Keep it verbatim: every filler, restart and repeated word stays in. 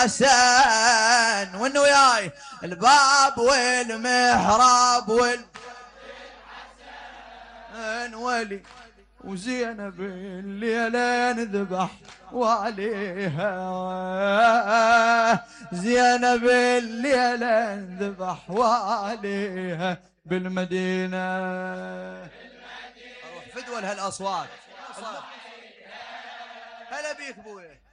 حسن وانه وياي الباب والمحراب وال ولي وزينب الليلة نذبح وعليها زينب الليلة نذبح وعليها بالمدينة. اروح فدوى لهالاصوات. هلا بيك ابوي.